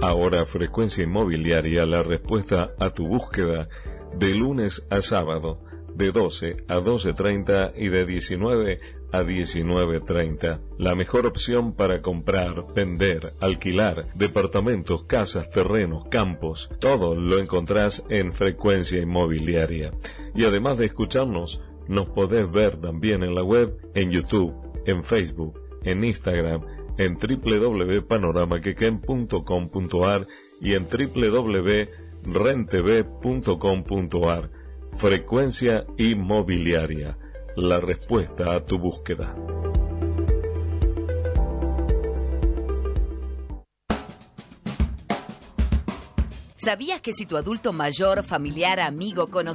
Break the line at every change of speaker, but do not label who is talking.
Ahora Frecuencia Inmobiliaria, la respuesta a tu búsqueda, de lunes a sábado, de 12 a 12:30 y de 19 a 19:30. La mejor opción para comprar, vender, alquilar, departamentos, casas, terrenos, campos, todo lo encontrás en Frecuencia Inmobiliaria. Y además de escucharnos, nos podés ver también en la web, en YouTube, en Facebook, en Instagram, en www.panoramaquequén.com.ar y en www.rentv.com.ar. Frecuencia Inmobiliaria, la respuesta a tu búsqueda.
¿Sabías que si tu adulto mayor, familiar, amigo, conocido